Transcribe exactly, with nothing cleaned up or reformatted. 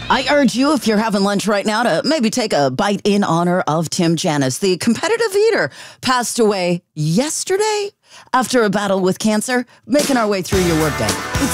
I urge you, if you're having lunch right now, to maybe take a bite in honor of Tim Janis. The competitive eater passed away yesterday after a battle with cancer, making our way through your workday. It's